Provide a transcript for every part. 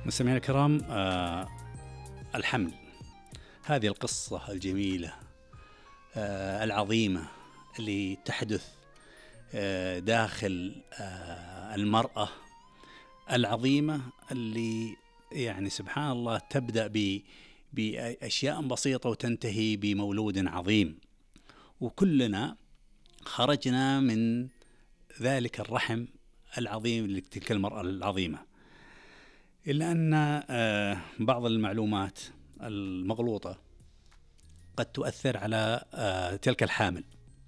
مستمعينا الكرام، الحمل، هذه القصة الجميلة العظيمة اللي تحدث داخل المرأة العظيمة، اللي يعني سبحان الله تبدأ بأشياء بسيطة وتنتهي بمولود عظيم. وكلنا خرجنا من ذلك الرحم العظيم لتلك المرأة العظيمة، إلا أن بعض المعلومات المغلوطة قد تؤثر على تلك الحامل.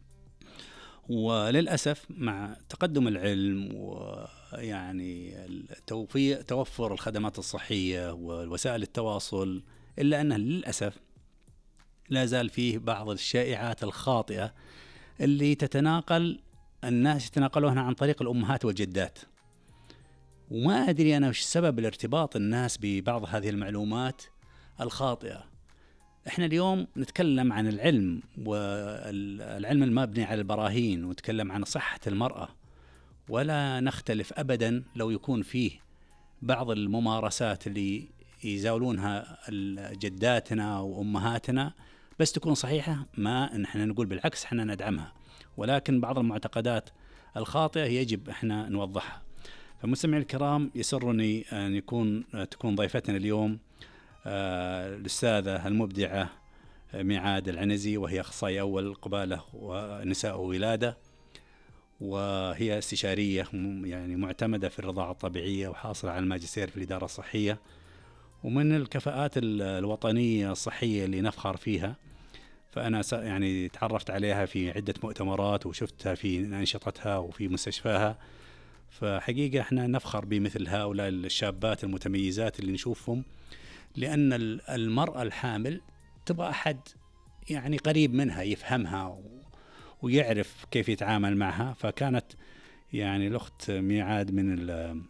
وللأسف مع تقدم العلم ويعني توفر الخدمات الصحية ووسائل التواصل، إلا أنه للأسف لا زال فيه بعض الشائعات الخاطئة اللي الناس يتناقلونها عن طريق الأمهات والجدات. وما أدري أنا وش سبب الارتباط الناس ببعض هذه المعلومات الخاطئة. إحنا اليوم نتكلم عن العلم، والعلم المبني على البراهين، ونتكلم عن صحة المرأة، ولا نختلف أبدا لو يكون فيه بعض الممارسات اللي يزاولونها جداتنا وأمهاتنا بس تكون صحيحة، ما نحن نقول بالعكس احنا ندعمها، ولكن بعض المعتقدات الخاطئة يجب احنا نوضحها. فمستمعي الكرام، يسرني أن تكون ضيفتنا اليوم الأستاذة المبدعة ميعاد العنزي، وهي أخصائي أول قبالة ونساء وولادة، وهي استشارية يعني معتمدة في الرضاعة الطبيعية، وحاصلة على الماجستير في الإدارة الصحية، ومن الكفاءات الوطنية الصحية اللي نفخر فيها. فأنا يعني تعرفت عليها في عدة مؤتمرات وشفتها في أنشطتها وفي مستشفاها. فحقيقة احنا نفخر بمثل هؤلاء الشابات المتميزات اللي نشوفهم، لأن المرأة الحامل تبغى أحد يعني قريب منها يفهمها ويعرف كيف يتعامل معها. فكانت يعني الأخت ميعاد من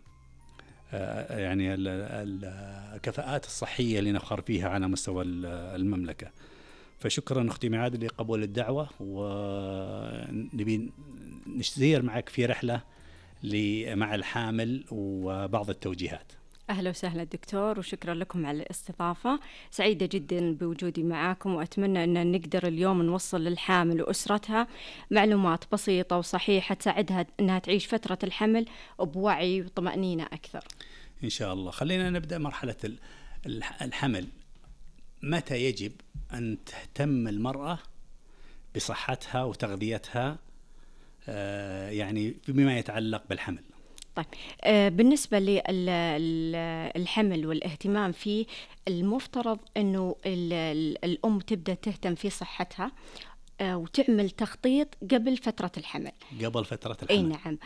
يعني الكفاءات الصحية اللي نفخر فيها على مستوى المملكة. فشكرا أختي ميعاد لقبول الدعوة، ونبي نسير معك في رحلة مع الحامل وبعض التوجيهات. أهلا وسهلا دكتور، وشكرا لكم على الاستضافة. سعيدة جدا بوجودي معاكم، وأتمنى أن نقدر اليوم نوصل للحامل وأسرتها معلومات بسيطة وصحيحة تساعدها أنها تعيش فترة الحمل بوعي وطمأنينة أكثر إن شاء الله. خلينا نبدأ مرحلة الحمل. متى يجب أن تهتم المرأة بصحتها وتغذيتها يعني بما يتعلق بالحمل؟ طيب، بالنسبة للحمل والاهتمام فيه، المفترض أنه الأم تبدأ تهتم في صحتها وتعمل تخطيط قبل فترة الحمل. قبل فترة الحمل، أي نعم.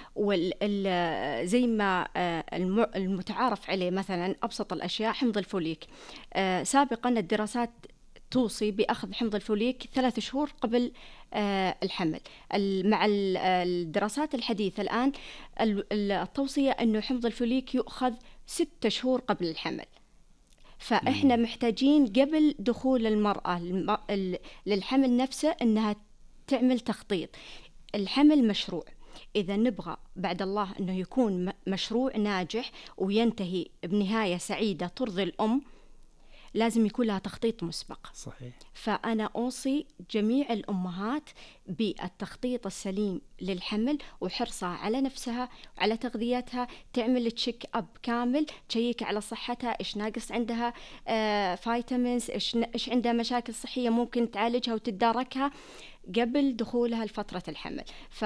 زي ما المتعارف عليه، مثلا أبسط الأشياء حمض الفوليك. سابقا الدراسات توصي بأخذ حمض الفوليك 3 شهور قبل الحمل. مع الدراسات الحديثة الآن التوصية أنه حمض الفوليك يؤخذ 6 شهور قبل الحمل. فإحنا محتاجين قبل دخول المرأة للحمل نفسه أنها تعمل تخطيط. الحمل مشروع، إذا نبغى بعد الله أنه يكون مشروع ناجح وينتهي بنهاية سعيدة ترضي الأم، لازم يكون لها تخطيط مسبق. صحيح. فأنا أوصي جميع الأمهات بالتخطيط السليم للحمل، وحرصها على نفسها وعلى تغذيتها، تعمل تشيك أب كامل، تشيك على صحتها، إيش ناقص عندها فيتامينز، إيش عندها مشاكل صحية ممكن تعالجها وتتداركها قبل دخولها لفترة الحمل.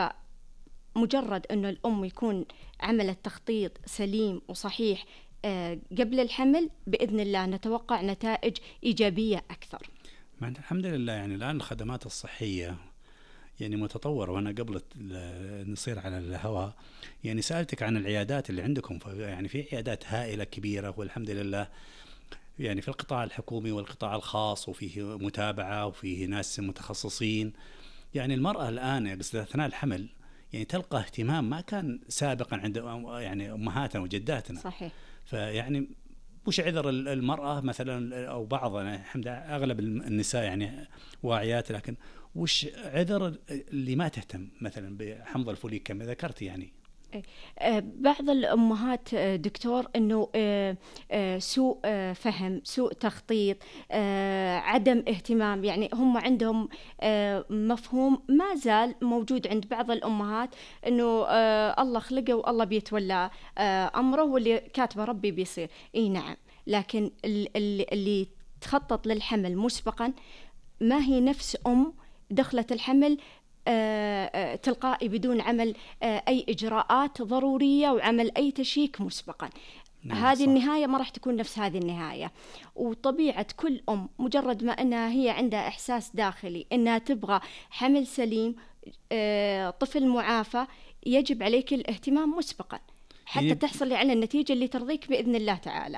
فمجرد أنه الأم يكون عملت تخطيط سليم وصحيح قبل الحمل، بإذن الله نتوقع نتائج إيجابية أكثر. الحمد لله. يعني الآن الخدمات الصحية يعني متطورة. وأنا قبل نصير على الهواء يعني سألتك عن العيادات اللي عندكم. يعني في عيادات هائلة كبيرة والحمد لله، يعني في القطاع الحكومي والقطاع الخاص، وفيه متابعة وفيه ناس متخصصين. يعني المرأة الآن باستثناء الحمل يعني تلقى اهتمام ما كان سابقا عند يعني أمهاتنا وجداتنا. صحيح. فيعني وش عذر المرأة مثلا أو بعض، الحمد لله أغلب النساء يعني واعيات، لكن وش عذر اللي ما تهتم مثلا بحمض الفوليك كما ذكرت؟ يعني بعض الأمهات دكتور أنه سوء فهم، سوء تخطيط، عدم اهتمام، يعني هم عندهم مفهوم ما زال موجود عند بعض الأمهات أنه الله خلقه والله بيتولى أمره، واللي كاتبه ربي بيصير. إيه نعم، لكن اللي تخطط للحمل مسبقا ما هي نفس دخلت الحمل تلقائي بدون عمل أي إجراءات ضرورية وعمل أي تشيك مسبقا. هذه النهاية ما راح تكون نفس هذه النهاية. وطبيعة كل مجرد ما أنها هي عندها إحساس داخلي أنها تبغى حمل سليم، طفل معافى، يجب عليك الاهتمام مسبقا حتى تحصلي على النتيجة اللي ترضيك بإذن الله تعالى.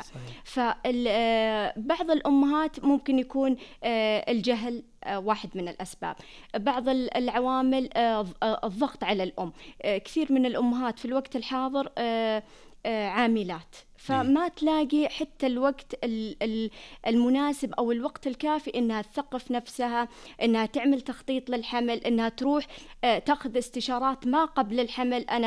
فبعض الأمهات ممكن يكون الجهل واحد من الأسباب، بعض العوامل الضغط على الأم. كثير من الأمهات في الوقت الحاضر عاملات، فما تلاقي حتى الوقت المناسب أو الوقت الكافي إنها تثقف نفسها، إنها تعمل تخطيط للحمل، إنها تروح تأخذ استشارات ما قبل الحمل. أنا